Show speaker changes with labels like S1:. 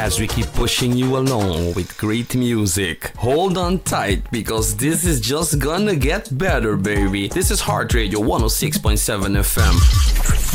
S1: as we keep pushing you along with great music. Hold on tight, because this is just gonna get better, baby. This is Heart Radio 106.7 FM.